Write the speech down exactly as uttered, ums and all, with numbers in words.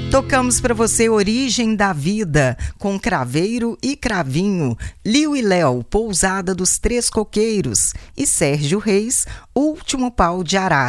Tocamos para você Origem da Vida, com Craveiro e Cravinho, Liu e Léo, Pousada dos Três Coqueiros, e Sérgio Reis, Último Pau de Arara.